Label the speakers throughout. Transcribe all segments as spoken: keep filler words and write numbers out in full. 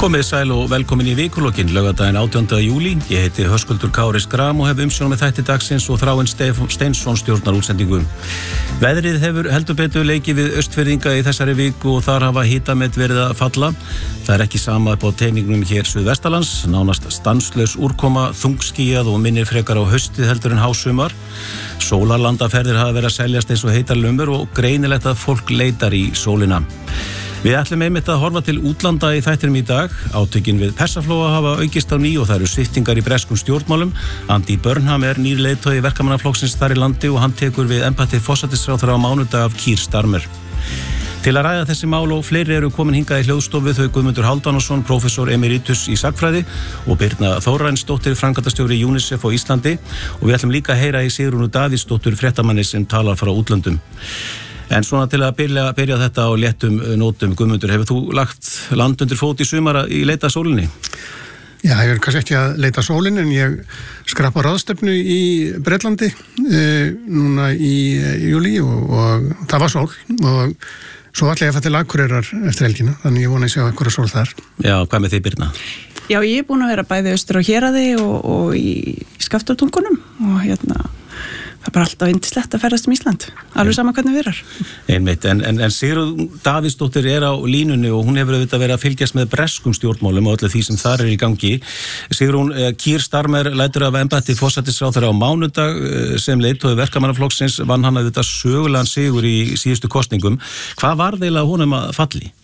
Speaker 1: Komið sæl og velkomin í vikulokkin, laugardaginn átjánda júlí. Ég heiti Höskuldur Kári Schram og hef umsjón með þætti dagsins og Þráinn Steinsson stjórnar útsendingu. Veðrið hefur heldur betur leikið við Austfirðinga í þessari viku og þar hafa hitamet verið að falla. Það er ekki sama upp á teiningnum hér suðvestanlands, nánast stanslaus úrkoma, þungskýjað og minnir frekar á haustið heldur en hásumar. Sólarlandaferðir hafa verið að seljast eins og heitar lumur og greinilegt að fólk leitar í sólina. Við ætlum einmitt að horfa til útlanda í þættinum í dag. Átökin við Persaflóa hafa aukist á ný og það eru sviptingar í breskum stjórnmálum. Andy Burnham er nýr leiðtogi verkamannaflokksins þar í landi og hann tekur við embætti forsætisráðherra á mánudag af Keir Starmer. Til að ræða þessi mál og fleiri eru komin hingað í hljóðstofu þau Guðmundur Hálfdanarson, prófessor emeritus í sagnfræði og Birna Þórarinsdóttir, framkvæmdastjóri UNICEF á Íslandi og við ætlum líka að heyra í Sigrúnu Davíðsdóttur, fréttamanni sem talar frá útlöndum. En svona til að byrja, byrja þetta á léttum nótum, Guðmundur, hefur þú lagt land undir fót í sumar í leita sólinni?
Speaker 2: Já, ég er kannski ekki að leita sólin en ég skrapa ráðstefnu í Bretlandi e, núna í e, júlí og, og það var sól og svo ætla ég að fara til Akureyrar eftir helgina, þannig ég vona að sjá einhverja sól þar.
Speaker 1: Já, hvað með þig, Birna?
Speaker 3: Já, ég er búin að vera bæði austur á Héraði og, og í Skaftártungunum og hérna það er bara alltaf yndislegt að ferðast um Ísland, alveg sama hvernig við erum.
Speaker 1: Einmitt, en, en, en Sigrún Davíðsdóttir er á línunni og hún hefur auðvitað verið að fylgjast með breskum stjórnmálum og öllu því sem þar er í gangi. Sigrún, Keir Starmer lætur af embætti forsætisráðherra á mánudag sem leiðtogi verkamannaflokksins, vann hann auðvitað sögulegan sigur í síðustu kosningum. Hvað var þeirlega honum að falli?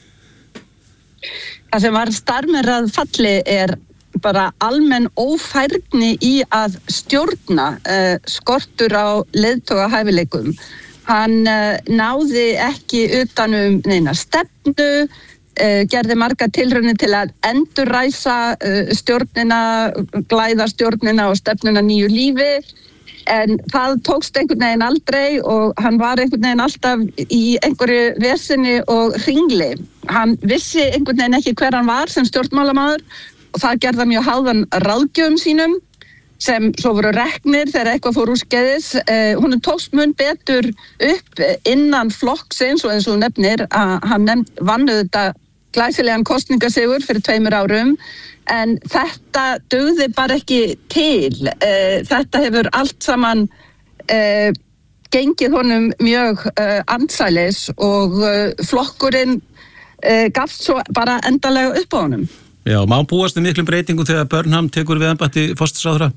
Speaker 4: Það sem var Starmer að falli er bara almenn ófærni í að stjórna uh, skortur á leiðtogahæfileikum. Hann uh, náði ekki utanum neina stefnu, uh, gerði marga tilraunir til að endurræsa uh, stjórnina, glæða stjórnina og stefnuna nýju lífi, en það tókst einhvern veginn aldrei og hann var einhvern veginn alltaf í einhverju vesinni og hringli. Hann vissi einhvern veginn ekki hver hann var sem stjórnmálamaður og það gerði mjög háðan ráðgjöfum sínum sem svo voru reknir þegar eitthvað fór úrskeiðis. Eh, hún tókst mun betur upp innan flokksins og eins og hún nefnir að hann nefnd, vann þetta glæsilegan kosningasigur fyrir tveimur árum en þetta dugði bara ekki til. Eh, þetta hefur allt saman eh, gengið honum mjög eh, ansælis og eh, flokkurinn eh, gafst svo bara endanlega upp á honum.
Speaker 1: Já, má búast við miklum breytingum þegar Burnham tekur við embætti forsætisráðherra?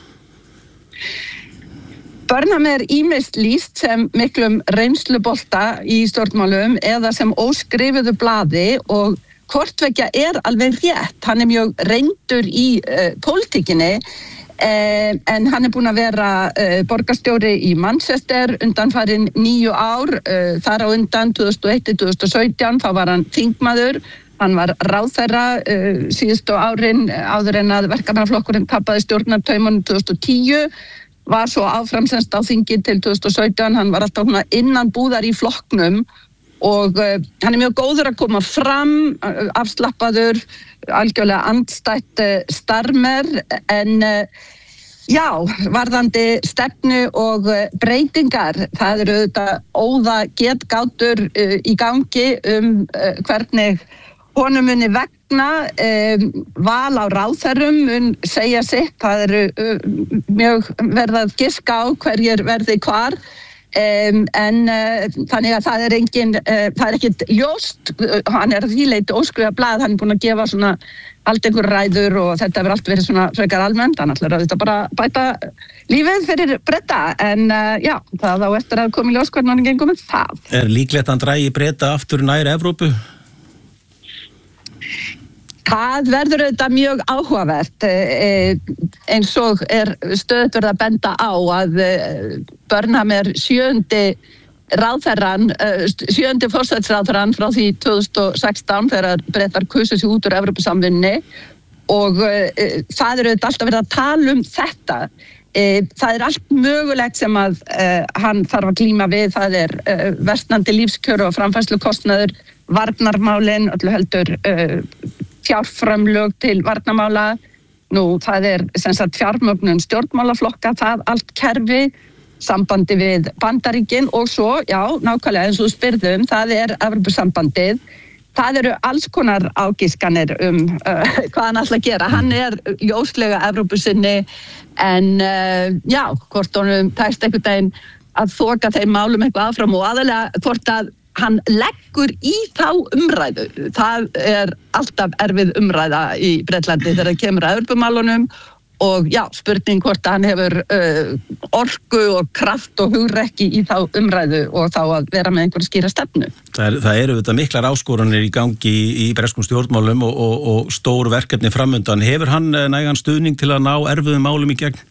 Speaker 4: Burnham er ýmist lýst sem miklum reynslubolta í stjórnmálum eða sem óskrifuðu blaði og hvort tveggja er alveg rétt. Hann er mjög reyndur í uh, pólitíkinni eh, en hann er búinn að vera uh, borgarstjóri í Manchester undanfarin níu ár, uh, þar á undan tvö þúsund og eitt til tvö þúsund og sautján, þá var hann þingmaður. Hann var ráðherra uh, síðustu árin áður en að verkamannaflokkurinn tapaði stjórnartaumunum tvö þúsund og tíu, var svo áframsenst á þingi til tvö þúsund og sautján, hann var alltaf innan búðar í flokknum og uh, hann er mjög góður að koma fram, uh, afslappaður, algjörlega andstætt uh, Starmer, en uh, já, varðandi stefnu og uh, breytingar, það eru þetta óða getgátur uh, í gangi um uh, hvernig honum muni vegna, um, val á ráðherrum mun segja sitt, það eru um, mjög verið að giska á hverjir verði hvar, um, en uh, þannig að það er engin, uh, það er ekkit ljóst, uh, hann er að því leyti óskrifa blað, hann er búinn að gefa svona allt einhver ræður og þetta hefur allt verið svona frekar almennt, hann ætlar að þetta bara bæta lífið fyrir Breta, en uh, já, það á eftir að koma í ljós hvernig hann gengur með það.
Speaker 1: Er líklegt að hann drægi Breta aftur nær Evrópu?
Speaker 4: Það verður auðvitað mjög áhugavert eins og er stöðugt verið að benda á að Burnham er sjöundi ráðherran, sjöundi forsætisráðherrann frá því tvö þúsund og sextán þegar Bretar kusu sig út úr Evrópusamvinnunni og það er auðvitað alltaf verið að tala um þetta. Það er allt mögulegt sem að hann þarf að glíma við, það er versnandi lífskjör og framfærslukostnaður, varnarmálin, öllu heldur uh, fjárframlög til varnarmála, nú það er sem sagt fjármögnun stjórnmálaflokka, það allt kerfi, sambandi við Bandaríkin og svo, já, nákvæmlega eins og þú spyrðum, það er Evrópusambandið. það eru alls konar ágiskanir um uh, hvað hann ætla að gera. Hann er ljóslega Evrópusinni en uh, já, hvort honum tæst einhvern veginn að þoka þeim málum eitthvað áfram og aðalega hvort að hann leggur í þá umræðu. Það er alltaf erfið umræða í Bretlandi þegar það kemur að Evrópumálunum og já, spurning hvort hann hefur uh, orku og kraft og hugrekki í þá umræðu og þá að vera með einhverja skýra stefnu.
Speaker 1: Það, er, það eru þetta miklar áskoranir í gangi í, í breskum stjórnmálum og, og, og stór verkefni framundan. Hefur hann nægan stuðning til að ná erfiðum málum í gegn?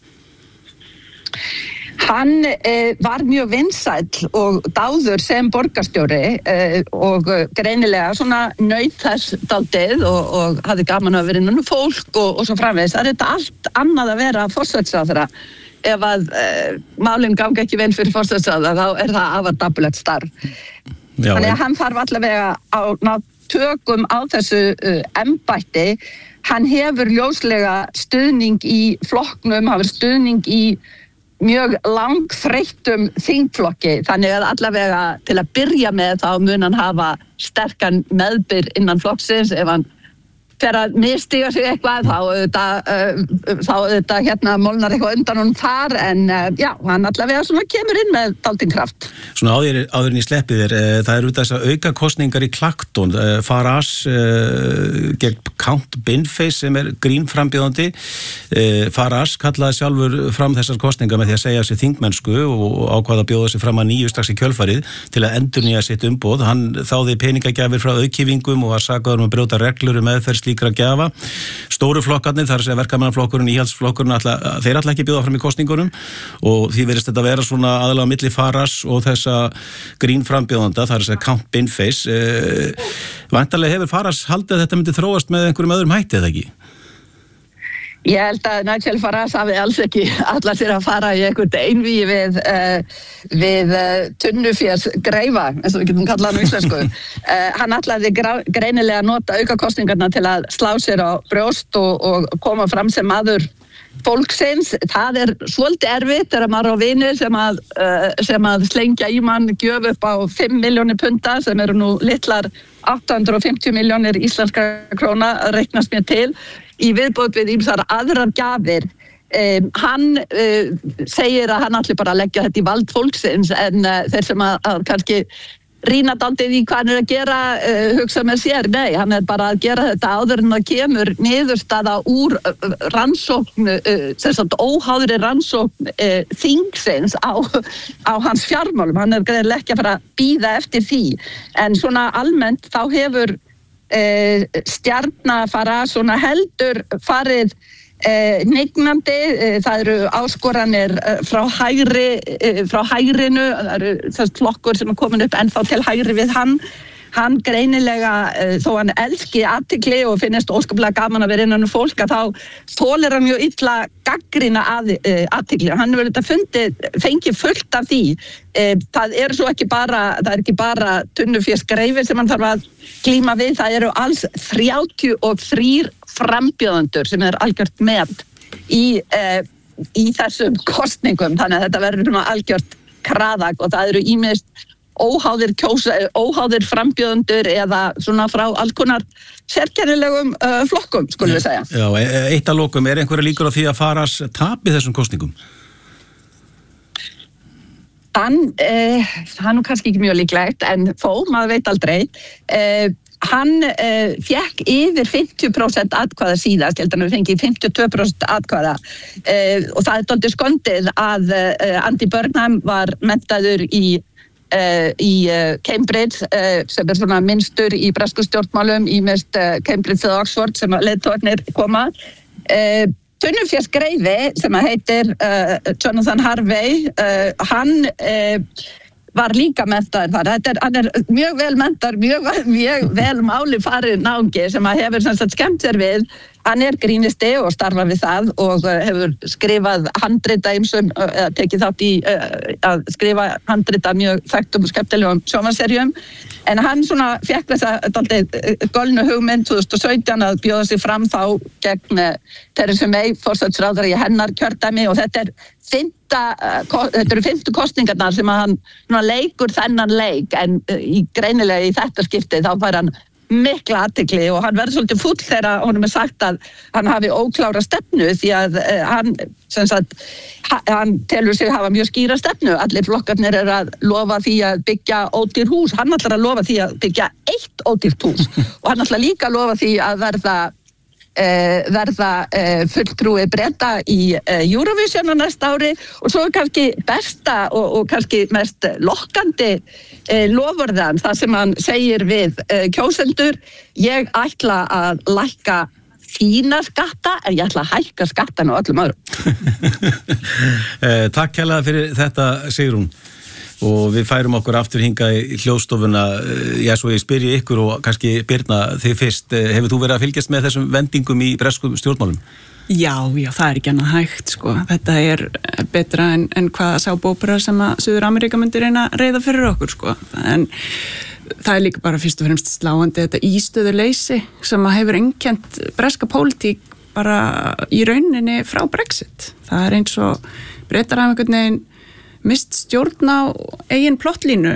Speaker 4: Hann eh, var mjög vinsæll og dáður sem borgarstjóri eh, og greinilega svona naut þess dálítið og, og hafði gaman að vera innan fólk og, og svo framvegis. Það er þetta allt annað að vera forsætisráðherra. Ef að eh, málin ganga ekki vel fyrir forsætisráðherra þá er það afar dapurlegt starf. Já, Þannig að hann þarf allavega á ná tökum á þessu uh, embætti. Hann hefur ljóslega stuðning í flokknum, hefur stuðning í mjög langþreyttum þingflokki, þannig að allavega til að byrja með þá mun hann hafa sterkan meðbyr innan flokksins. Ef hann fer að mistiga sig eitthvað þá auðvitað, uh, þá auðvitað hérna molnar eitthvað undan honum þar en uh, já, hann allavega svona kemur inn með dálítinn kraft.
Speaker 1: Svona áður, áður en ég sleppi þér, uh, það eru þess að auka kosningar í Clacton, uh, Farage uh, gegn Count Binface sem er grínframbjóðandi. uh, Farage kallaði sjálfur fram þessar kosningar með því að segja sér þingmennsku og ákvaða að bjóða sér fram að nýju strax í kjölfarið til að endurnýja sitt umboð. Hann þáði peningagjafir frá auðkýfingum og var sakaður um að brjóta reglur um meðferð slíkra gjafa. Stóru flokkarnir, þar að segja verkamannaflokkurinn, íhaldsflokkurinn, þeir ætla ekki bjóða fram í kosningunum og því verðist þetta vera svona aðalega milli Farage og þessa grínframbjóðanda, þar að segja Count Binface. Eh, væntanlega hefur Farage haldið að þetta myndi þróast með einhverjum öðrum hætti, eða ekki?
Speaker 4: Ég held að Nigel Farage hafi alls ekki allar sér að fara í einhvern einvígi við, uh, við uh, tunnufjars greifa, eins og við getum kallað hann á íslensku. Uh, hann ætlaði greinilega að nota aukakosningarna til að slá sér á brjóst og, og koma fram sem maður fólksins. Það er svolítið erfitt þegar maður á vinir sem að, uh, sem að slengja í mann gjöf upp á fimm milljónir punta sem eru nú litlar átta hundruð og fimmtíu milljónir íslenska króna að reiknast mér til í viðbót við ýmsar aðrar gjafir. Um, hann uh, segir að hann ætli bara að leggja þetta í vald fólksins en uh, þeir sem að, að kannski rýna dálítið í hvað hann er að gera uh, hugsa með sér, nei, hann er bara að gera þetta áður en það kemur niðurstaða úr uh, rannsókn uh, sem sagt óháðri rannsókn uh, þingsins á, á hans fjármálum. Hann er greinilega ekki að fara að bíða eftir því en svona almennt þá hefur Uh, stjarna fara svona heldur farið uh, nignandi, uh, það eru áskoranir uh, frá hægri uh, frá hægrinu, það eru þess flokkur sem er komin upp ennþá til hægri við hann. Hann greinilega, uh, þó hann elski athygli og finnst óskaplega gaman að vera innan um fólk, að þá þolir hann mjög illa gaggrina að, uh, athygli. Hann hefur þetta fundið, fengið fullt af því. Uh, það er svo ekki bara, það er ekki bara tunnufjörskreifi sem hann þarf að glíma við, það eru alls þrjátíu og þrír frambjóðendur sem er algjört með í, uh, í þessum kosningum, þannig að þetta verður svona algjört kraðak og það eru ýmist óháðir kjósa, óháðir frambjóðendur eða svona frá alls konar sérkennilegum uh, flokkum, skulum við segja.
Speaker 1: Já, eitt að lokum, er einhverja líkur á því að Farage tapi þessum kosningum?
Speaker 4: Hann, eh, það er nú kannski ekki mjög líklegt, en þó, maður veit aldrei. Eh, hann eh, fekk yfir fimmtíu prósent atkvæða síðast, ég held að hann fengi fimmtíu og tvö prósent atkvæða eh, og það er dálítið skondið að eh, Andy Burnham var menntaður í Uh, í uh, Cambridge uh, sem er svona minnstur í bresku stjórnmálum í mest uh, Cambridge og Oxford sem leiðtogarnir koma. uh, Tunnufjörskreifi sem heitir uh, Jonathan Harvey, uh, hann uh, var líka menntaður þar. Þetta er, hann er mjög vel menntaður, mjög, mjög vel máli farið náungi sem að hefur sem sagt skemmt sér við. Hann er grínisti og starfar við það og hefur skrifað handrita ýmsum, eða tekið þátt í að skrifa handrita mjög þekktum og skemmtilegum sjónvarpsseríum. En hann svona fékk þessa dálítið golnu hugmynd tvö þúsund og sautján að bjóða sig fram þá gegn Theresa May, forsætisráðherra í hennar kjördæmi og þetta er fimmta, þetta eru fimmtu kosningarnar sem að hann svona leikur þennan leik en í greinilega í þetta skipti þá fær hann mikla athygli og hann verður svolítið fúll þegar honum er sagt að hann hafi óklára stefnu því að uh, hann, sem sagt, hann telur sig hafa mjög skýra stefnu. Allir flokkarnir er að lofa því að byggja ódýr hús. Hann ætlar að lofa því að byggja eitt ódýrt hús og hann ætlar líka að lofa því að verða Uh, verða uh, fulltrúi Breta í uh, Eurovision á næsta ári og svo er kannski besta og, og kannski mest lokkandi uh, lofurðan það sem hann segir við uh, kjósendur: ég ætla að lækka þína skatta en ég ætla að hækka skattan á öllum öðrum.
Speaker 1: eh, Takk hérlega fyrir þetta, Sigrún. Og við færum okkur aftur hingað í hljóðstofuna. Já, svo ég spyrji ykkur og kannski Birna þig fyrst. Hefur þú verið að fylgjast með þessum vendingum í breskum stjórnmálum?
Speaker 3: Já, já, það er ekki annað hægt, sko. Þetta er betra en, en hvað sá bópera sem að Suður-Ameríka myndi reyna að reyða fyrir okkur, sko. En það er líka bara fyrst og fremst sláandi þetta ístöðuleysi sem að hefur einkennt breska pólitík bara í rauninni frá Brexit. Það er eins og Bretar hafa einhvern veginn mist stjórn á eigin plottlínu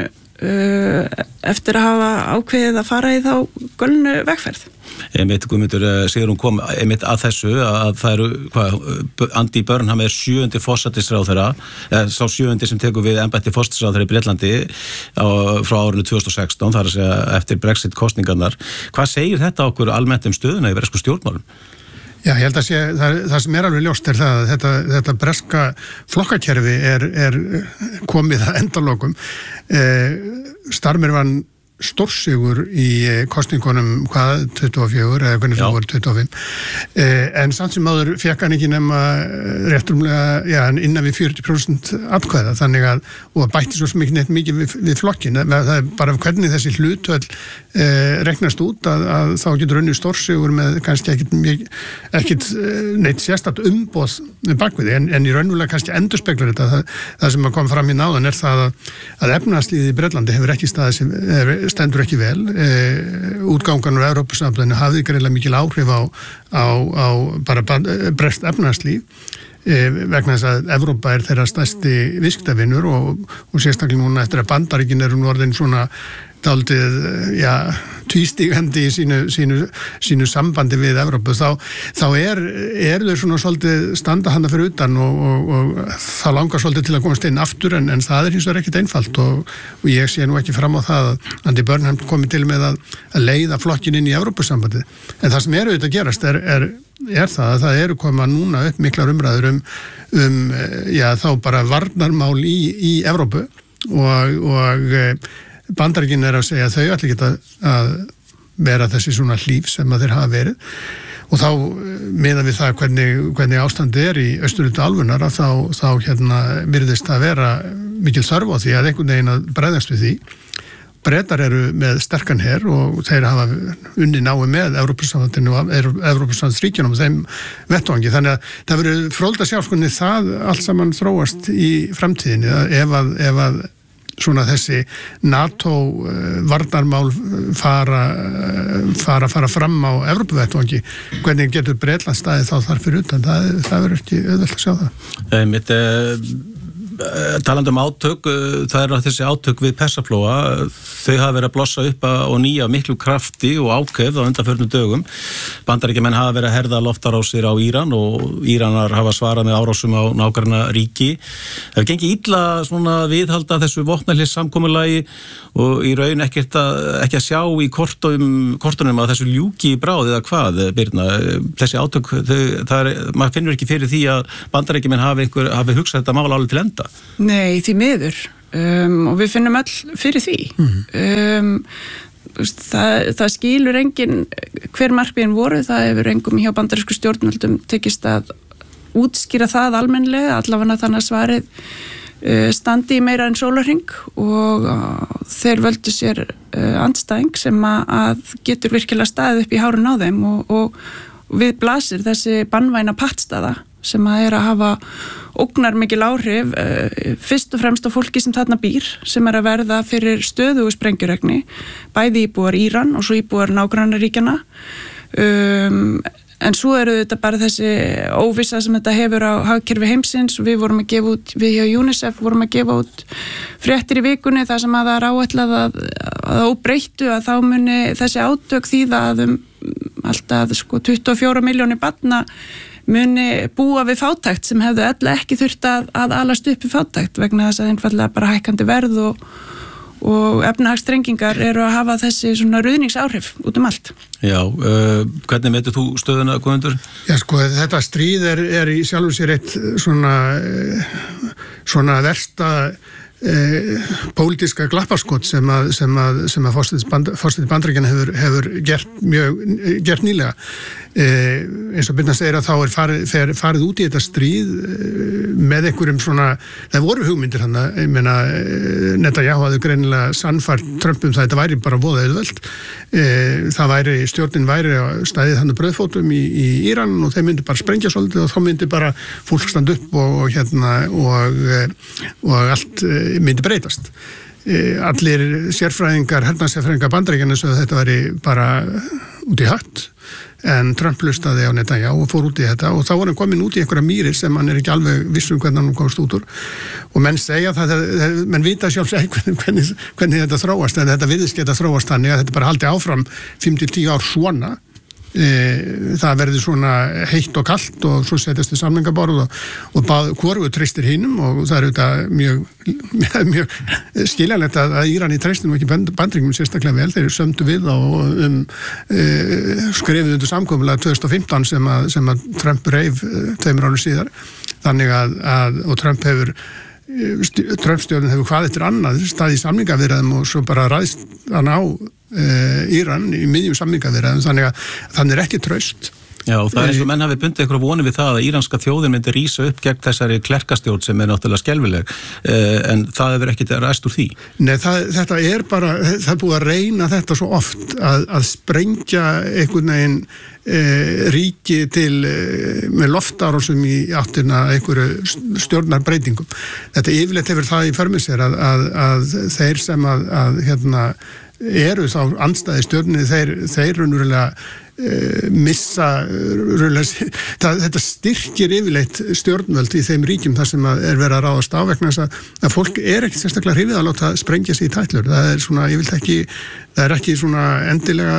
Speaker 3: uh, eftir að hafa ákveðið að fara í þá gölnu vegferð.
Speaker 1: Einmitt, Guðmundur, Sigrún kom einmitt að þessu að það eru, hvað, Andy Burnham er sjöundi forsætisráðherra, eða sá sjöundi sem tekur við embætti forsætisráðherra í Bretlandi á, frá árinu tvö þúsund og sextán, þar að segja eftir Brexit kosningarnar. Hvað segir þetta okkur almennt um stöðuna í bresku stjórnmálum?
Speaker 2: Já, ég held að sé, það, það sem er alveg ljóst er það að þetta, þetta breska flokkakerfi er, er komið að endalokum. Eh, Starmer vann stórsigur í kosningunum hvað, tuttugu og fjögur eða hvernig það voru tuttugu og fimm. Eh, en samt sem áður fekk hann ekki nema réttrumlega, já, innan við fjörutíu prósent atkvæða, þannig að, og bætti svo mikið neitt mikið við, við flokkin. Það er bara hvernig þessi hlutvöld eh, reknast út að, að þá getur önnu stórsigur með kannski ekkit, ekkit neitt sérstætt umboð bakvið, en, en í raunverulega kannski endurspeglar þetta. Það, það sem að koma fram í náðan er það að, að efnahagslífið í Bretlandi hefur ekki staðið sem er stendur ekki vel. E, útgangan úr Evrópusambandinu hafði greinilega mikil áhrif á, á, á bara breskt efnahagslíf e, vegna þess að Evrópa er þeirra stærsti viðskiptavinur og, og sérstaklega núna eftir að Bandaríkin eru nú orðin svona dálítið, já, tvístígandi í sínu, sínu, sínu sambandi við Evrópu, þá, þá er, er þau svona svolítið standa hana fyrir utan og, og, og það langar svolítið til að komast inn aftur en, en það er hins vegar ekkit einfalt og, og ég sé nú ekki fram á það að Andy Burnham komið til með að, að leiða flokkin inn í Evrópusambandið. En það sem eru auðvitað að gerast er, er, er það að það eru koma núna upp miklar umræður um, um já, þá bara varnarmál í, í Evrópu og, og Bandaríkin er að segja að þau allir geta að vera þessi svona hlíf sem að þeir hafa verið og þá meðan við það hvernig, hvernig ástandi er í austurhluta álfunnar að þá, þá hérna virðist að vera mikil þörf á því að einhvern veginn að bregðast við því. Bretar eru með sterkan her og þeir hafa unni nái með Evrópusambandinu og Evrópusambandsríkjunum og þeim vettvangi. Þannig að það verður fróðlegt að sjá hvernig það allt saman þróast í framtíðinni ef að, ef að svona þessi NATO varnarmál fara fara, fara fram á Evrópuvettvangi, hvernig getur Bretland staðið þá þar fyrir utan, það, það verður ekki auðvelt að sjá það.
Speaker 1: Mitt talandi um átök, það er þessi átök við Persaflóa, þau hafa verið að blossa upp og nýja miklu krafti og ákveð á undanförnum dögum. Bandaríkjamenn hafa verið að herða loftarásir á Íran og Íranar hafa svarað með árásum á nágranna ríki. Það gengið illa svona viðhalda þessu vopnahlés samkomulagi og í raun ekkert að, ekki að sjá í kortum, kortunum að þessu ljúki bráð eða hvað, Birna, þessi átök, þau, það er, maður finnur ekki fyrir því að Bandaríkjamenn hafi, einhver, hafi hugsað þetta mál alveg til enda.
Speaker 3: Nei, því miður um, og við finnum all fyrir því. Mm. Um, það, það skilur engin hver markmiðin voru, það hefur engum hjá bandarísku stjórnvöldum tekist að útskýra það almennlega, allavega þannig að svarið uh, standi í meira en sólarhring og uh, þeir völdu sér uh, andstæðing sem að, að getur virkilega staðið upp í hárun á þeim og, og við blasir þessi bannvæna pattstaða sem að er að hafa ógnar mikil áhrif, uh, fyrst og fremst á fólki sem þarna býr, sem er að verða fyrir stöðugu sprengjuregni, bæði íbúar Íran og svo íbúar nágrannaríkjana. Um, en svo eru þetta bara þessi óvissa sem þetta hefur á hagkerfi heimsins og við vorum að gefa út, við hjá UNICEF vorum að gefa út fréttir í vikunni þar sem að það er áætlað að, að óbreyttu að þá muni þessi átök þýða að um alltaf sko tuttugu og fjórar milljónir barna muni búa við fátækt sem hefðu ella ekki þurft að, að alast upp við fátækt vegna þess að einfallega bara hækkandi verð og og efnahagsstrengingar eru að hafa þessi svona ruðningsáhrif út um allt.
Speaker 1: Já, uh, hvernig metur þú stöðuna, Guðmundur?
Speaker 2: Já, sko, þetta stríð er, er í sjálfu sér eitt svona, svona versta e, pólitíska glappaskot sem að, sem að, sem að forseti Bandaríkjanna hefur, hefur gert mjög, gert nýlega. E, eins og byrna segir að þá er farið, fer, farið út í þetta stríð með einhverjum svona, það voru hugmyndir hann að, ég meina, Netanyahu hafði greinilega sannfært Trump um það, þetta væri bara voða auðvelt. E, það væri, stjórnin væri stæðið hann bröðfótum í, í Íran og þeir myndi bara sprengja svolítið og þá myndi bara fólk standa upp og, og hérna og, og allt myndi breytast. E, allir sérfræðingar, hernaðsérfræðingar Bandaríkjanna svo að þetta væri bara út í hött. En Trump hlustaði á Netanyahu og fór út í þetta og þá var hann komin út í einhverja mýrir sem hann er ekki alveg vissum hvernig hann komst út úr og menn segja það, menn vita sjálfs ekki hvernig, hvernig, hvernig þetta þróast en þetta virðist geta þróast þannig að þetta bara haldi áfram fimm til tíu ár svona e, það verður svona heitt og kalt og svo setjast við samningaborð og, og bað, hvoru treystir hinum og það er auðvitað mjög, mjög, mjög skiljanlegt að, að Íran í treystinum og ekki Bandaríkjunum sérstaklega vel, þeir sömdu við á um, e, skrifið undir samkomulega tvö þúsund og fimmtán sem að, sem að Trump reif tveimur árum síðar þannig að, að og Trump hefur Trump-stjórnin hefur hvað eftir annað staði í samningaviðræðum og svo bara ræðst hann á uh, Íran í miðjum samningaviðræðum þannig að þannig er ekki traust.
Speaker 1: Já, og það er eins og menn hafi bundið einhverju vonir við það að íranska þjóðin myndi rísa upp gegn þessari klerkastjórn sem er náttúrulega skelfileg en það hefur ekki ræst úr því.
Speaker 2: Nei, það, þetta er bara, það er búið að reyna þetta svo oft að, að sprengja einhvern veginn e, ríki til e, með loftárásum í áttina einhverju stjórnarbreytingum. Þetta yfirleitt hefur það í för með sér að, að, að þeir sem að, að hérna, eru þá andstæði stjórninni, þeir, þeir raunverulega missa það, þetta styrkir yfirleitt stjórnvöld í þeim ríkjum þar sem er verið að ráðast á vegna þess að, að fólk er ekkert sérstaklega hrifið að láta sprengja sig í tætlur, það er svona ég vil ekki, það er ekki svona endilega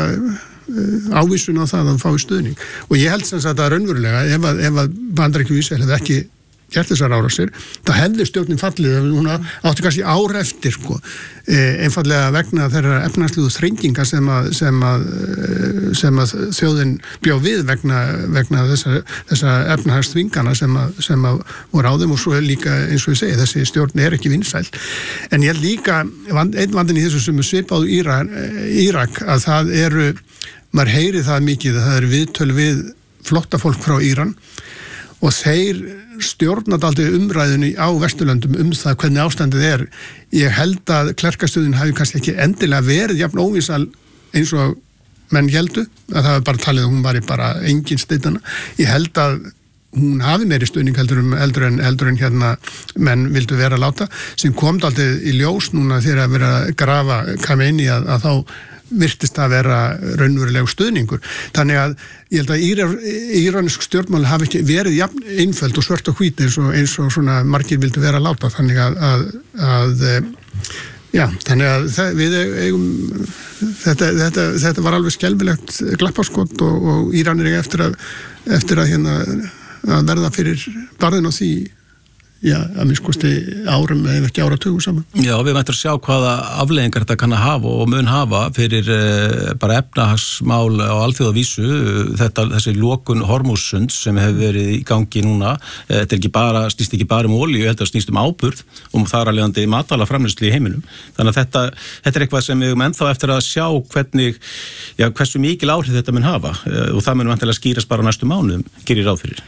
Speaker 2: ávísun á það að fá í stuðning og ég held sem sagt að raunverulega ef að, ef að Bandaríkjunum og Ísrael hefði ekki gert þessar árásir, það hefði stjórnin fallið, hún átti kannski ár eftir sko, einfallega vegna þeirra efnahagslegu þrenginga sem að, sem að, sem að þjóðin bjó við vegna, vegna þessa, þessa efnahagsþvingana sem að, sem að voru á þeim og svo er líka eins og ég segi, þessi stjórn er ekki vinsæl. En ég held líka, einn vandinn í þessu sem er svipað Írak, Írak að það eru, maður heyri það mikið, það eru viðtöl við flotta fólk frá Íran og þeir stjórnat aldrei umræðinu á Vesturlöndum um það hvernig ástandið er. Ég held að klerkastöðin hafi kannski ekki endilega verið jafn óvísal eins og menn heldu, að það var bara talið að hún var bara engin steitana. Ég held að hún hafi meiri stuðning heldur, um, heldur, en, heldur en hérna menn vildu vera að láta, sem kom aldrei í ljós núna þegar að vera að grafa Khamenei að, að þá virtist að vera raunveruleg stuðningur. Þannig að ég held að íransk stjórnmál hafi ekki verið jafn einföld og svört og hvít eins og, eins og svona margir vildu vera að láta. Þannig að, að, að já, þannig að það, við eigum, þetta, þetta, þetta var alveg skelfilegt glappaskot og, og Íranir eiga eftir að, eftir að, hérna, að verða fyrir barðin á því já, að minnskosti árum eða ekki áratugum saman.
Speaker 1: Já, við mættum að sjá hvaða afleiðingar þetta kann að hafa og mun hafa fyrir uh, bara efnahagsmál á alþjóðavísu, þetta, þessi lokun Hormúzsunds sem hefur verið í gangi núna, þetta er ekki bara, snýst ekki bara um olíu, þetta snýst um áburð og þar að leiðandi matvælaframleiðslu í heiminum. Þannig að þetta, þetta er eitthvað sem við erum ennþá eftir að sjá hvernig, já, hversu mikil áhrif þetta mun hafa uh, og það mun vantilega skýrast bara næstu mánuðum, gerir ráð fyrir.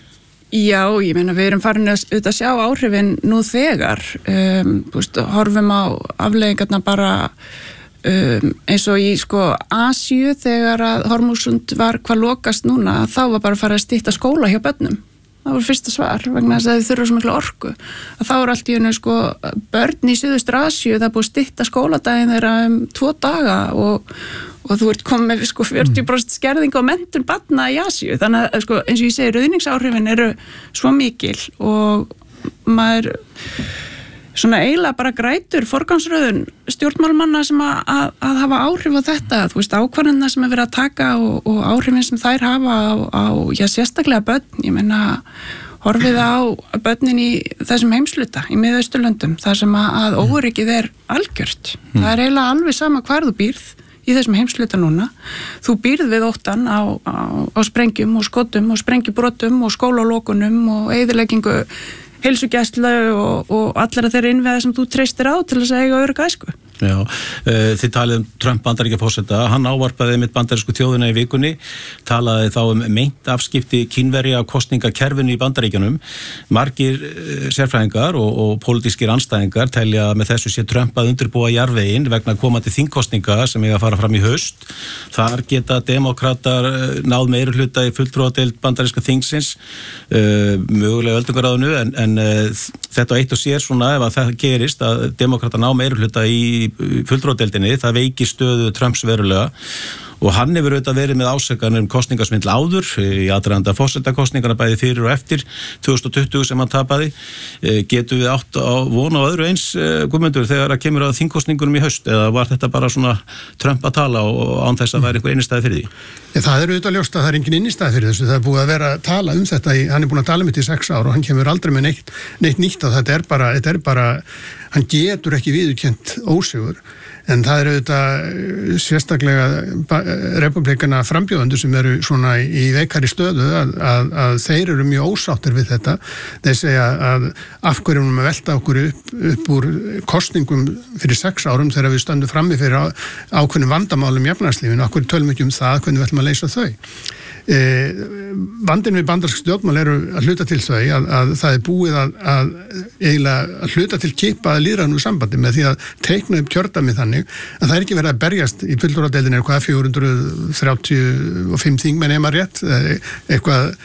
Speaker 3: Já, ég meina við erum farin að, að sjá áhrifin nú þegar, um, búst, horfum á afleiðingarna bara um, eins og í sko Asíu þegar að Hormúzsund var hvað lokast núna, þá var bara að fara að stytta skóla hjá börnum það voru fyrsta svar vegna þess að þau þurfa svo miklu orku að þá er allt í einu sko börn í Suðaustur Asíu, það er búið að stytta skóladaginn þeirra um tvo daga og, og þú ert komið með sko fjörutíu prósent skerðing á menntun barna í Asíu, þannig að sko eins og ég segi ruðningsáhrifin eru svo mikil og maður svona eiginlega bara grætur forgangsröðun stjórnmálamanna sem að, að, að hafa áhrif á þetta, þú veist, ákvarðanirnar sem er verið að taka og, og áhrifin sem þær hafa á, á já, sérstaklega börn, ég meina, horfið á börnin í þessum heimsluta, í Miðausturlöndum, þar sem að, að óöryggið er algjört. Mm. Það er eiginlega alveg sama hvar þú býrð í þessum heimsluta núna. Þú býrð við óttan á, á, á sprengjum og skotum og sprengjubrotum og skólalókunum og eyðileggingu heilsugæslu og, og allar þeirra innviða sem þú treystir á til þess að eiga örugga æsku.
Speaker 1: Já, uh, þið talið um Trump Bandaríkjaforseta, hann ávarpaði mitt bandarísku þjóðina í vikunni, talaði þá um meint afskipti Kínverja af kosningakerfinu í Bandaríkjunum. Margir uh, sérfræðingar og, og pólitískir andstæðingar telja með þessu sé Trump að undirbúa jarðveginn vegna komandi þingkosninga sem eiga að fara fram í haust. Þar geta demokratar uh, náð meirihluta í fulltrúadeild bandaríska þingsins, uh, mögulega öldungaráðinu, en, en uh, þetta eitt og sér svona ef að það gerist að demokratar ná meirihluta í fulltrúadeildinni, það veikir stöðu Trumps verulega og hann hefur auðvitað verið með ásakanir um kosningasvindl áður í aðdraganda forsetakosningana bæði fyrir og eftir tvö þúsund tuttugu sem hann tapaði. Getum við átt á von á öðru eins, Guðmundur, þegar það kemur að þingkosningunum í haust, eða var þetta bara svona Trump að tala og án þess að það er einhver innistæði fyrir því?
Speaker 2: Ja, það er auðvitað ljóst að það er engin innistæði fyrir þessu, það er búið að vera að tala um þetta, í, hann er búin að tala um þetta í sex ár og hann kemur aldrei með neitt, neitt nýtt og þetta er bara, þetta er bara, hann getur ekki viðurkennt ósigur. En það eru auðvitað sérstaklega republikana frambjóðendur sem eru svona í veikari stöðu að, að, að þeir eru mjög ósáttir við þetta. Þeir segja að af hverju erum við að velta okkur upp, upp úr kosningum fyrir sex árum þegar við stöndum frammi fyrir á, ákveðnum vandamálum í efnahagslífinu, af hverju tölum við ekki um það, hvernig við ætlum að leysa þau. Eh, vandinn við bandarísk stjórnmál eru að hluta til þau að, að það er búið að, að eiginlega að hluta til kipa að líðrænu sambandi með því að teikna upp kjördæmi þannig að það er ekki verið að berjast í fulltrúadeildinni eitthvað fjögur hundruð þrjátíu og fimm þingmenn ef maður rétt, eitthvað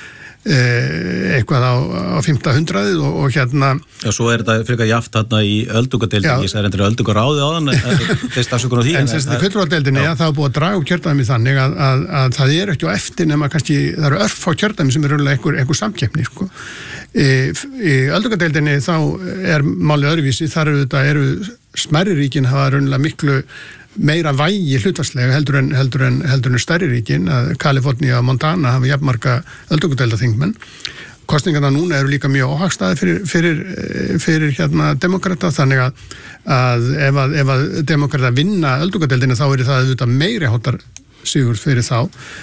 Speaker 2: eitthvað á, á fimmta hundraðið og, og hérna
Speaker 1: Já, svo er þetta frekar jaft þarna í öldungadeildinni, ég sagði endur öldungaráði á þann þess afsökun á því.
Speaker 2: En þess að fulltrúadeildinni, já, það er búið að draga upp kjördæmi þannig að, að, að það er ekki á eftir nema kannski, það eru örf á kjördæmi sem eru einhver, einhver samkeppni, sko. Í, í öldungadeildinni þá er málið öðruvísi, þar eru þetta, eru smærri ríkin hafa raunlega miklu meira vægi hlutvarslega heldur en, heldur en, heldur en stærri ríkin, að Kalifornía og Montana hafa jafnmarga öldungadeildarþingmenn. Kosningarna núna eru líka mjög óhagstæði fyrir, fyrir, fyrir hérna demokrata, þannig að, að ef að, ef að demokrata vinna öldungadeildina þá er það auðvitað meiri háttar sigur fyrir þá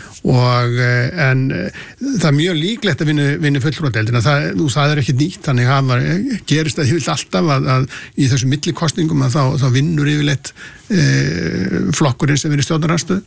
Speaker 2: og en það er mjög líklegt að vinna, vinna fulltrúadeildina, það, nú, það er ekki nýtt, þannig hafa, gerist það yfirleitt alltaf að, að í þessum millikostningum að þá, þá vinnur yfirleitt e, flokkurinn sem er í stjórnarandstöðu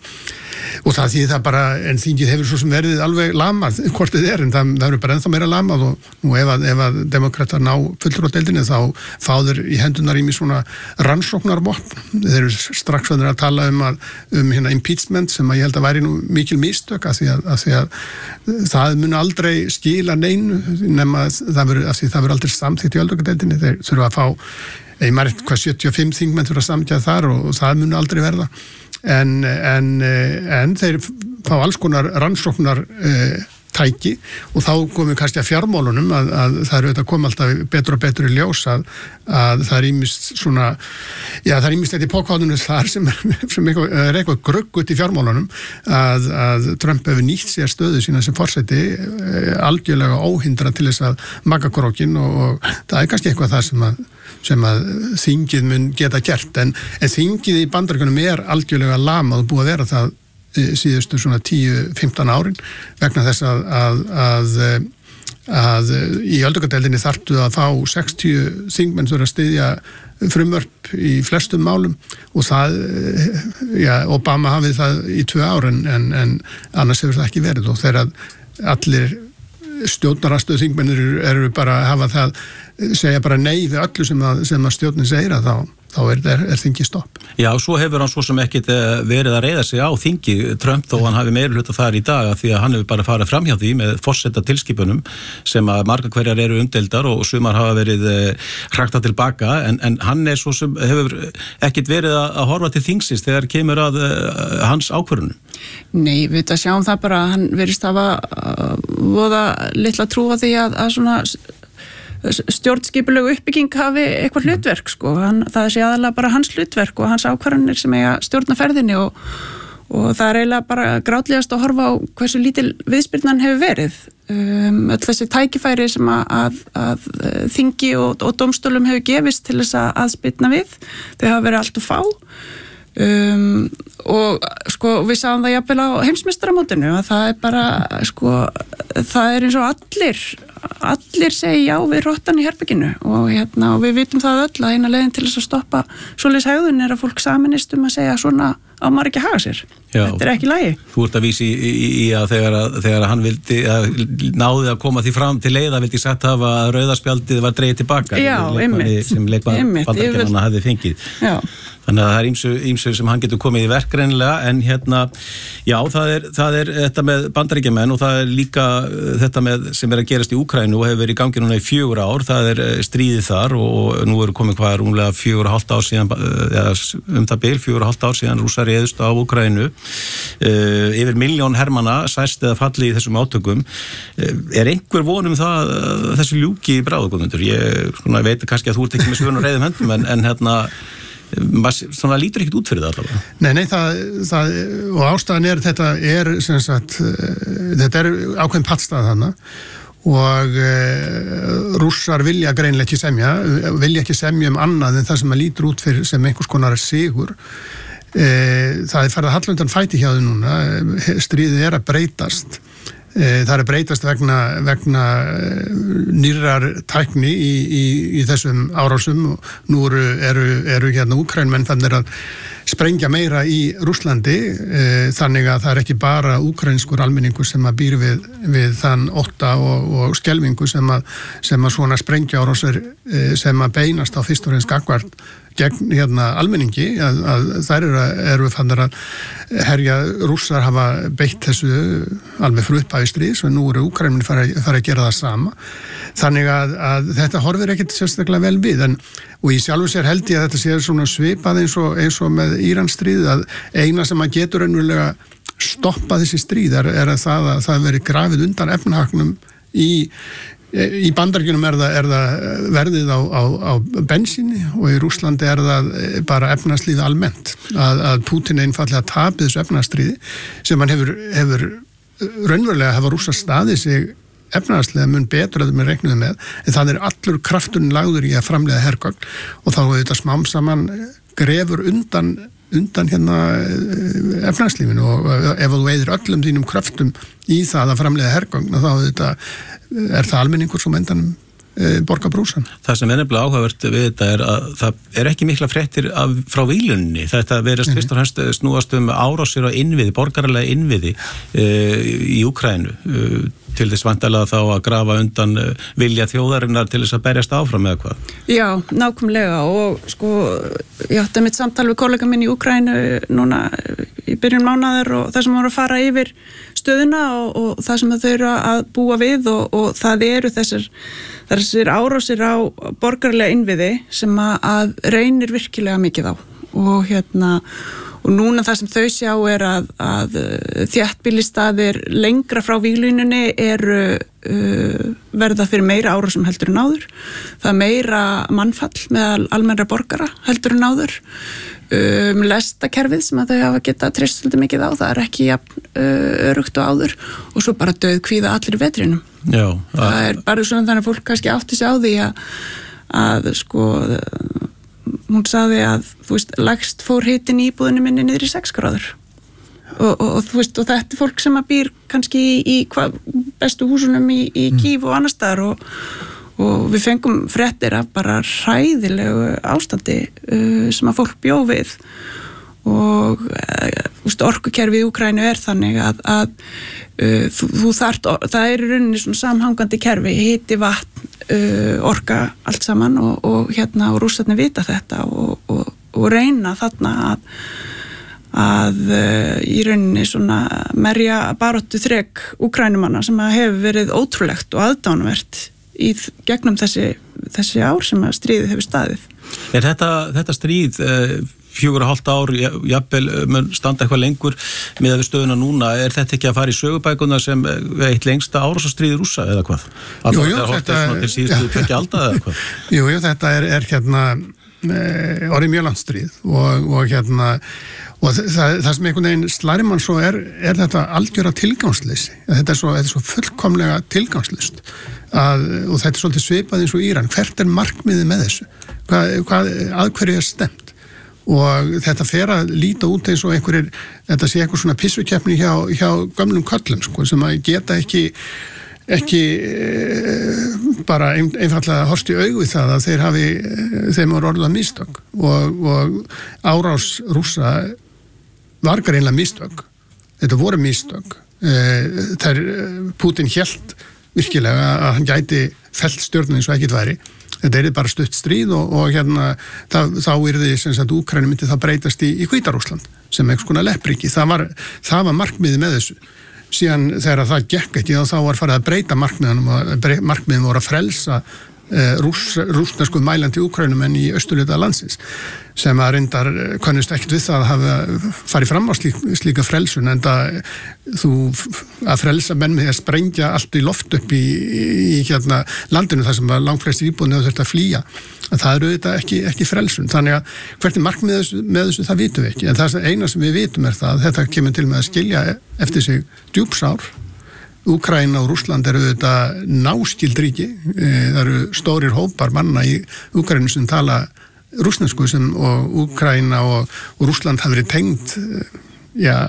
Speaker 2: og það því það bara, en þingið hefur svo sem verið alveg lamað, hvort þið er, en það, það eru bara ennþá meira lamað og nú ef að, ef að demokratar ná fulltrúadeildinni þá fáður í hendunar í mig svona rannsóknarvopn, þeir eru strax að tala um, að, um hérna impeachment sem að ég held að væri nú mikil mistök að því að, að, því að það mun aldrei skila neinu nema það verður, að því það verður aldrei samþykkt í öldungadeildinni, þeir þurfa að fá, ég maður hvað sjötíu og fimm þingmenn þurfa að samtja þar og, og það mun aldrei verða. En, en, en þeir fá alls konar rannsóknar uh, tæki og þá komum við kannski að fjármálunum að, að það eru þetta koma alltaf betur og betur í ljós að, að það er ímist svona, já það er ímist þetta í pókháttunum þar sem er, sem eitthvað, er eitthvað gruggut í fjármálunum að, að Trump hefur nýtt sér stöðu sína sem forseti uh, algjörlega óhindra til þess að magga krókin og, og það er kannski eitthvað það sem að sem að þingið mun geta gert en, en þingið í Bandaríkjunum er algjörlega lamað og búið að vera það e, síðustu svona tíu til fimmtán árin vegna þess að, að, að, að í öldungadeildinni þarftu að fá sextíu þingmenn þurfa að styðja frumvörp í flestum málum og það, já, Obama hafið það í tvö ár en, en, en annars hefur það ekki verið og þegar allir stjórnaranstöðu þingmennir eru bara að hafa það segja bara nei við öllu sem að, sem að stjórnin segir að þá, þá er, er, er þingi stopp.
Speaker 1: Já, svo hefur hann svo sem ekkit verið að reiða sig á þingi Trump þó hann hafi meirihluta þar í dag því að hann hefur bara farið fram hjá því með forseta tilskipunum sem að marga hverjar eru umdeildar og sumar hafa verið hrakta tilbaka en, en hann er svo sem hefur ekkit verið að horfa til þingsins þegar kemur að hans ákvörðunum.
Speaker 3: Nei, við þetta sjáum það bara að hann verist hafa uh, voða litla trúa því að, að svona stjórnskipulegu uppbygging hafi eitthvað hlutverk sko, hann, það sé aðalega bara hans hlutverk og hans ákvarðanir sem eiga stjórna ferðinni og, og það er eiginlega bara grátlegast að horfa á hversu lítil viðspyrnan hefur verið um, öll þessi tækifæri sem að, að, að þingi og, og dómstólum hefur gefist til þess að, að spyrna við, þau hafa verið allt of fá um, og sko við sáum það jafnvel á heimsmeistaramótinu að það er bara sko það er eins og allir allir segja já við rottan í herberginu og, hérna, og við vitum það öll að eina leiðin til þess að stoppa svoleiðis hegðun er að fólk saminist um að segja svona á maður ekki að haga sér. Já, þetta er ekki í lagi. Þú
Speaker 1: ert að vísi í, í, í að þegar, að þegar að hann vildi að náði að koma því fram til leiða vildi sagt hafa að rauðaspjaldið var dreigið tilbaka
Speaker 3: já, einmitt,
Speaker 1: sem leikmann bandaríkjanna hafði fengið. Já. Þannig að það er ýmsu, ýmsu sem hann getur komið í verk greinilega en hérna, já það er, það er þetta með bandaríkjamenn og það er líka þetta með sem er að gerast í Úkraínu og hefur verið í gangi núna í fjögur ár, það er stríðið þar og nú eru komið hvað er rúmlega fjögur og hálft ár síðan, eða um það bil fjögur og hálft ár síðan Rússar réðust á Úkraínu, uh, yfir milljón hermanna sæst eða falli í þessum átökum. Uh, er einhver vonum það uh, þessu ljúki í bráðugundur? Ég svona, veit kannski að þú ert ekki með svörn og reiðum höndum en, en hérna maður svona lítur ekkert út fyrir það allavega.
Speaker 2: Nei, nei, það, það og ástæðan er þetta er sem sagt, þetta er ákveðin pattstað þarna og e, Rússar vilja greinilega ekki semja, vilja ekki semja um annað en það sem maður lítur út fyrir sem einhvers konar sigur. E, það er farið að hallundan fæti hjá þau núna, stríðið er að breytast. Það er breytast vegna, vegna nýrrar tækni í, í, í þessum árásum og nú eru, eru, eru hérna Úkraínumenn fannir að sprengja meira í Rússlandi þannig að það er ekki bara úkraínskur almenningur sem að býr við, við þann ótta og, og skelvingu sem að, sem að svona sprengja árásir sem að beinast á fyrst og fremst gagnvart gegn hérna almenningi að, að þær eru, eru fannir að herja Rússar hafa beitt þessu alveg frá upphafi stríðs og nú eru Úkraínumenn farið að, að gera það sama þannig að, að þetta horfir ekkert sérstaklega vel við en og í sjálfu sér held ég að þetta sé svona svipað eins og, eins og með Íransstríð að eina sem að getur raunverulega stoppa þessi stríð er, er að það að það veri grafið undan efnahagnum í Í Bandaríkjunum er það, er það verðið á, á, á bensíni og í Rússlandi er það bara efnahagslífið almennt að, að Pútín einfallega tapið þessu efnahagsstríði sem hann hefur, hefur raunverulega hafa Rússar staðið sig efnahagslega mun betur að við reiknuðum með en það er allur krafturinn lagður í að framleiða hergögn og þá er þetta smám saman grefur undan undan hérna efnahagslífinu og ef þú eyðir öllum þínum kröftum í það að framleiða hergögn þá þetta, er það almenningur sem endanum e, borgar brúsan. Það
Speaker 1: sem er nefnilega áhugavert við þetta er að það er ekki mikla fréttir af, frá vílunni. Þetta verðast fyrst og fremst snúast um árásir og innviði, borgaralega innviði e, í Úkraínu e, til þess vantarlega þá að grafa undan vilja þjóðarinnar til þess að berjast áfram eða hvað?
Speaker 3: Já, nákvæmlega og sko, ég átti mitt samtal við kollega minn í Úkraínu núna í byrjun mánaðar og það sem voru að fara yfir stöðuna og, og það sem þau eru að búa við og, og það eru þessir, þessir árásir á borgarlega innviði sem að, að reynir virkilega mikið á og hérna og núna það sem þau sjá er að, að þéttbýlisstaðir lengra frá víglínunni eru uh, verða fyrir meira árásum heldur en áður. Það er meira mannfall meðal almennra borgara heldur en áður. Um, lestakerfið sem að þau hafa getað treyst svolítið mikið á, það er ekki jafn uh, örugt og áður og svo bara döð kvíða allir í vetrinum. Já, að... Það er bara svona þannig að fólk kannski átti sig á því að, að sko... hún sagði að, þú veist, lægst fór hitin í íbúðinu minni niður í sex gráður og, og, og þú veist, og þetta er fólk sem að býr kannski í, í hva, bestu húsunum í, í Kív og annar staðar og, og við fengum fréttir af bara hræðilegu ástandi uh, sem að fólk bjó við og uh, orkukerfið í Úkraínu er þannig að, að uh, þú, þú þarft, það er í rauninni svona samhangandi kerfi, hiti, vatn uh, orka allt saman og, og hérna og Rússarnir vita þetta og, og og reyna þarna að, að uh, í rauninni svona merja baráttu þrek Úkraínumanna sem að hefur verið ótrúlegt og aðdánuvert í gegnum þessi, þessi ár sem að stríðið hefur staðið.
Speaker 1: Er þetta, þetta stríð uh, fjögur og hálft ár, jafnvel mun standa eitthvað lengur með að við stöðuna núna, er þetta ekki að fara í sögubækuna sem eitt lengsta árásastríð Rússa eða hvað?
Speaker 2: Jú, jú, þetta
Speaker 1: er síðustu tvekja alda eða hvað?
Speaker 2: Jú, jú, þetta er, er hérna orðið mjög langt stríð og, og hérna og það, það sem einhvern veginn slærir mann svo er, er þetta algjöra tilgangsleysi. Þetta er svo, þetta er svo fullkomlega tilgangslust að, og þetta er svolítið svipað eins og Íran. Hvert er markmiðið með þessu? Hvað, hvað, að hverju er stemt? Og þetta fer að líta út eins og einhverjir, þetta sé eitthvað svona pissukeppni hjá, hjá gömlum köllum sko, sem að geta ekki, ekki e, bara ein, einfallega horfst í augu við það að þeir hafi, þeim voru orðað mistök og, og árás Rússa var greinlega mistök, þetta voru mistök, e, þær Putin hélt virkilega að hann gæti fellt stjórnin eins og ekkert væri. Þetta er bara stutt stríð og, og hérna það, þá er því sem sagt Úkraínu myndi það breytast í, í Hvíta-Rússland sem eitthvað svona leppríki. Það var, það var markmiðið með þessu. Síðan þegar það gekk ekki þá var farið að breyta markmiðanum og markmiðin voru að frelsa eh, rúss, rússnesku mælandi Úkraínumenn í austurhluta landsins sem að reyndar kannast ekkert við það að hafa farið fram á slík, slíka frelsun en það þú að frelsa menn með að sprengja allt í loft upp í, í, í hérna landinu þar sem að langflestir íbúðinu þurft að flýja að það eru þetta ekki, ekki frelsun þannig að hvert er markmið með þessu, með þessu það vitum við ekki en það eina sem við vitum er það að þetta kemur til með að skilja eftir sig djúpsár. Úkraína og Rússland eru þetta náskild ríki, það eru stórir hópar manna í Úkraínu sem tala rússnesku sem og Úkraína og, og Rússland hafa verið tengd ja,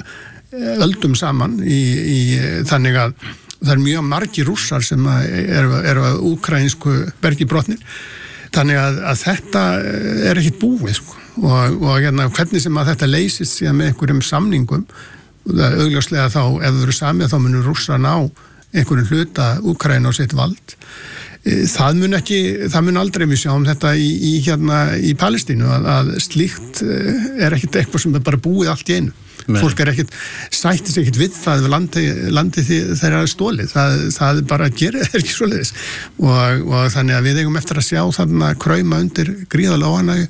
Speaker 2: öldum saman í, í þannig að það er mjög margir rússar sem eru er að úkraínsku bergi brotnir þannig að, að þetta er ekkit búið sko. og, og hérna, hvernig sem að þetta leysist síðan með einhverjum samningum það augljóslega þá ef það eru samið þá munur rússar ná einhverjum hluta Úkraína á sitt vald það mun ekki, það mun aldrei við sjáum þetta í, í hérna í Palestínu að, að slíkt er ekkit eitthvað sem er bara búið allt í einu Nei. Fólk er ekkit, sættis ekkit við það við landi, landi þeirra stólið það, það bara gerir ekki svoleiðis og, og þannig að við eigum eftir að sjá þarna krauma undir gríðarlega óánægju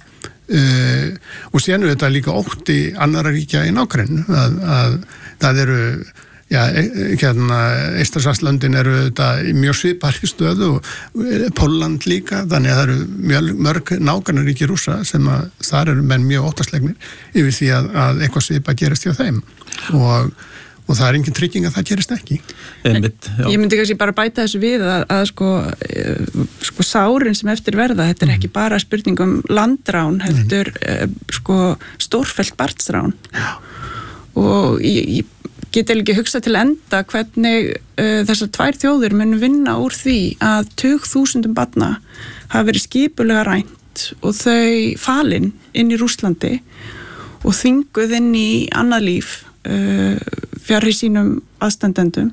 Speaker 2: uh, og síðan er þetta líka ótti annarra ríkja í nágrennu að, að það eru Já, hérna, Eystrasaltslöndin eru þetta í mjög svipari stöðu og Pólland líka, þannig að það eru mjög, mörg nágrannaríki Rússa sem að þar eru menn mjög óttaslegnir yfir því að, að eitthvað svipa gerist hjá þeim og, og það er engin trygging að það gerist ekki.
Speaker 1: Einmitt,
Speaker 3: ég myndi kannski bara bæta þessu við að, að sko, sko sárin sem eftir verða, þetta er ekki bara spurning um landrán, heldur sko stórfellt barnsrán og ég, ég get ekki hugsað til enda hvernig uh, þessar tvær þjóðir mun vinna úr því að tugþúsundum barna hafa verið skipulega rænt og þau falin inn í Rússlandi og þvinguð inn í annað líf uh, fjarri sínum aðstandendum.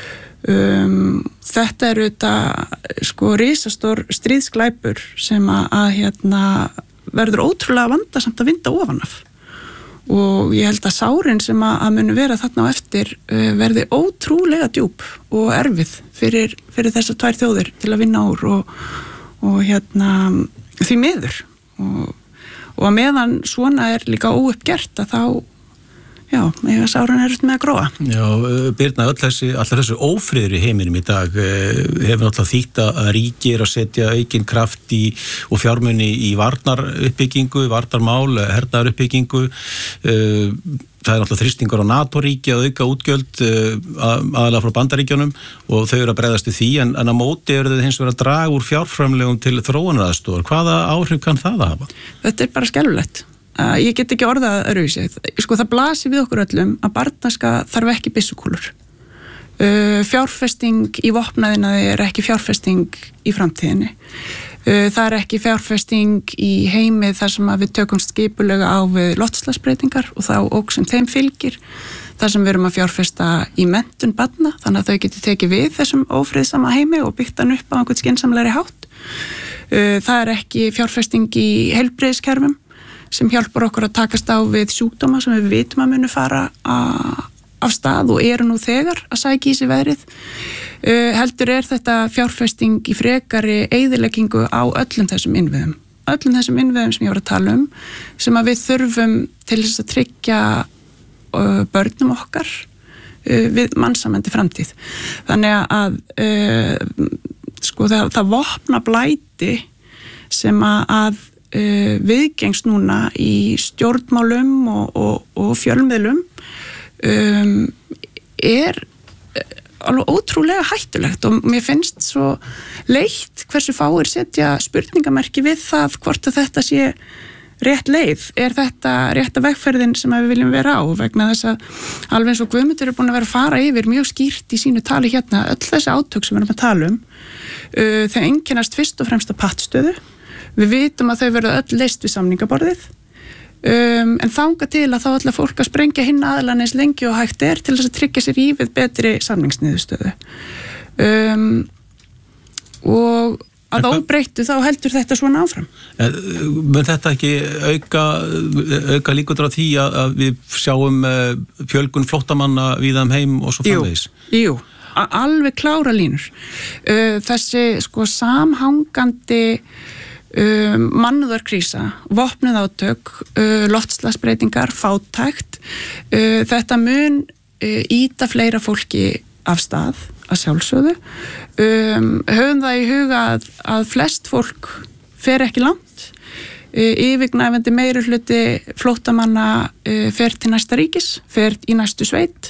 Speaker 3: Um, þetta er auðvitað sko risastór stríðsglæpur sem að, að hérna, verður ótrúlega vandasamt að vinda ofan af. Og ég held að sárin sem að munu vera þarna á eftir uh, verði ótrúlega djúp og erfið fyrir, fyrir þessar tvær þjóðir til að vinna úr og, og hérna því miður og, og að meðan svona er líka óuppgert að þá já, eiga sárin er með að gróa.
Speaker 1: Já, Birna, öll þessi, allar þessu ófriður í heiminum í dag hefur náttúrulega þýtt að ríki er að setja aukinn kraft í, og fjármuni í varnaruppbyggingu, varnarmál, hernaðaruppbyggingu. Það er náttúrulega þrýstingur á NATO-ríki að auka útgjöld aðalega frá Bandaríkjunum og þau eru að bregðast við því, en, en á móti eru þau hins vegar að draga úr fjárframlegum til þróunaraðstoðar. Hvaða áhrif kann það að hafa?
Speaker 3: Þetta er bara skelfilegt. Uh, ég get ekki orðað öðruvísi. Sko það blasir við okkur öllum að barnaska þarf ekki byssukúlur. Uh, fjárfesting í vopnaðinaði er ekki fjárfesting í framtíðinni. Uh, það er ekki fjárfesting í heimið þar sem að við tökum skipulega á við loftslagsbreytingar og þá óg sem þeim fylgir. þar sem við erum að fjárfesta í menntun barna, þannig að þau geti tekið við þessum ófriðsama heimi og byggt hann upp á einhvern skynsamlegri hátt. Það er ekki fjárfesting í heilbrigðiskerfum sem hjálpar okkur að takast á við sjúkdóma sem við vitum að munu fara að af stað og eru nú þegar að sækja í sig veðrið. Uh, heldur er þetta fjárfesting í frekari eyðileggingu á öllum þessum innviðum. Öllum þessum innviðum sem ég var að tala um, sem að við þurfum til þess að tryggja uh, börnum okkar uh, við mannsamandi framtíð. Þannig að uh, sko það, það vopna blæti sem að uh, viðgengst núna í stjórnmálum og, og, og fjölmiðlum Um, er alveg ótrúlega hættulegt og mér finnst svo leitt hversu fáir setja spurningamerki við það hvort að þetta sé rétt leið, er þetta rétta vegferðin sem við viljum vera á vegna þess að alveg eins og Guðmundur er búin að vera að fara yfir mjög skýrt í sínu tali hérna, öll þessi átök sem við erum að tala um uh, þau einkennast fyrst og fremst á pattstöðu, við vitum að þau verða öll leyst við samningaborðið Um, en þanga til að þá ætla fólk að sprengja hinn aðlan eins lengi og hægt er til þess að tryggja sér í við betri samningsniðurstöðu um, og að óbreyttu þá heldur þetta svona áfram.
Speaker 1: Mun þetta ekki auka, auka líkur á því að, að við sjáum fjölgun flóttamanna víða um heim og svo framvegis?
Speaker 3: Jú, jú, alveg klára línur. Uh, þessi sko samhangandi Um, mannúðarkrísa, vopnuð átök, uh, loftslagsbreytingar, fátækt, uh, þetta mun uh, ýta fleira fólki af stað að sjálfsögðu. Um, höfum það í huga að, að flest fólk fer ekki langt, uh, yfirgnæfandi meirihluti flóttamanna uh, fer til næsta ríkis, fer í næstu sveit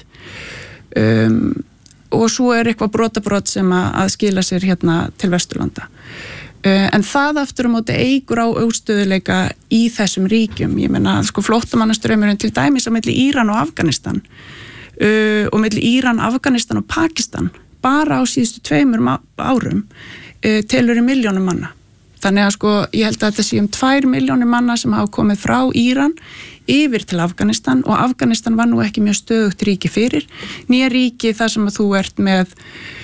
Speaker 3: um, og svo er eitthvað brotabrot sem að, að skila sér hérna til Vesturlanda. En það aftur á móti eigur á óstöðuleika í þessum ríkjum. Ég meina, sko, flóttamannastraumurinn til dæmis á milli Íran og Afganistan uh, og milli Íran, Afganistan og Pakistan bara á síðustu tveimur árum uh, telur í milljónum manna. Þannig að sko, ég held að þetta sé um tvær milljónir manna sem hafa komið frá Íran yfir til Afganistan og Afganistan var nú ekki mjög stöðugt ríki fyrir. Nýja ríki þar sem að þú ert með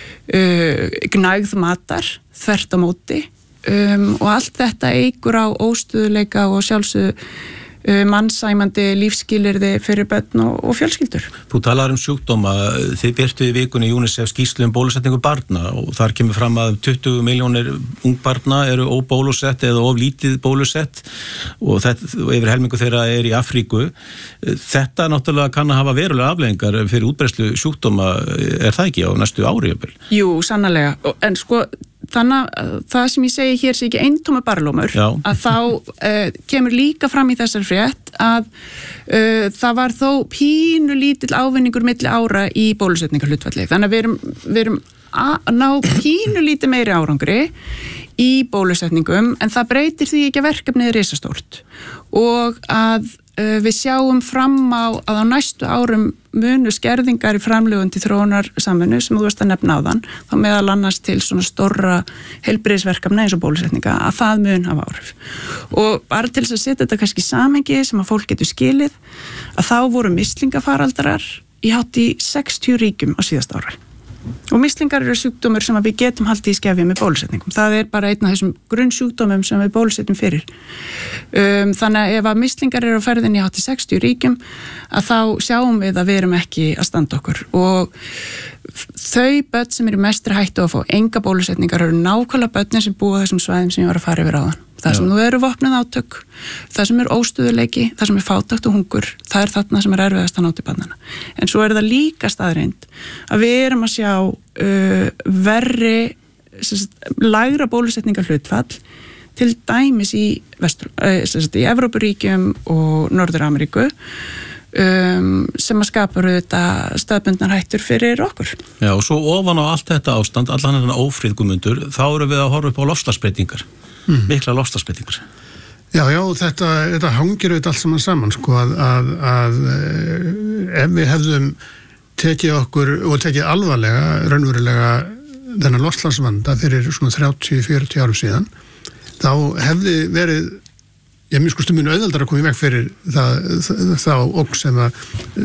Speaker 3: uh, gnægð matar, þvert á móti. Um, og allt þetta eigur á óstöðuleika og sjálfsögðu uh, mannsæmandi lífsskilyrði fyrir börn og, og fjölskyldur.
Speaker 1: Þú talar um sjúkdóma, þið birtu í vikunni UNICEF skýrslu um bólusetningu barna og þar kemur fram að tuttugu milljónir ungbarna eru óbólusett eða oflítið bólusett og, þetta, og yfir helmingu þeirra er í Afríku. Þetta náttúrulega kann að hafa verulega afleiðingar fyrir útbreiðslu sjúkdóma, er það ekki á næstu ári?
Speaker 3: Jú, sannarlega, en sko þannig að það sem ég segi hér sé ekki eintóma barlómur, Já. að þá uh, kemur líka fram í þessar frétt að uh, það var þó pínu lítill ávinningur milli ára í bólusetningarhlutfalli. Þannig að við erum, við erum að ná pínu lítið meiri árangri í bólusetningum en það breytir því ekki að verkefnið er risastórt og að uh, við sjáum fram á að á næstu árum munu skerðingar í framlögum til þróunarsamvinnu sem þú veist að nefna áðan, þá meðal annars til svona stórra heilbrigðisverkefna eins og bólusetninga, að það mun hafa áhrif. Og bara til þess að setja þetta kannski í samhengi sem að fólk getur skilið, að þá voru mislingafaraldarar í hátt í sextíu ríkjum á síðasta ári. Og mislingar eru sjúkdómur sem við getum haldið í skefju með bólusetningum. Það er bara einn af þessum grunnsjúkdómum sem við bólusetjum fyrir. Um, þannig að ef að mislingar eru á ferðinni í hátt í sextíu ríkjum, að þá sjáum við að við erum ekki að standa okkur. Og þau börn sem eru mestri hættu að fá enga bólusetningar eru nákvæmlega börnin sem búa þessum svæðum sem ég var að fara yfir áðan. Það sem nú eru vopnuð átök, það sem er óstöðuleiki, það sem er fátækt og hungur, það er þarna sem er erfiðast að ná til barnanna. En svo er það líka staðreynd að við erum að sjá uh, verri, sagt, lægra bólusetningar hlutfall til dæmis í, vestur, uh, sagt, í Evrópuríkjum og Norður-Ameríku um, sem að skapa auðvitað staðbundnar hættur fyrir okkur.
Speaker 1: Já, og svo ofan á allt þetta ástand, allan þennan ófrið Guðmundur, þá erum við að horfa upp á loftslagsbreytingar. Mm. Mikla loftslagsbreytingar.
Speaker 2: Já, já, þetta, þetta hangir auðvitað allt saman saman, sko, að, að, að ef við hefðum tekið okkur og tekið alvarlega, raunverulega þennan loftslagsvanda fyrir svona þrjátíu til fjörutíu árum síðan, þá hefði verið, ég minn sko stundum auðveldar að koma í veg fyrir það, þá ógn sem að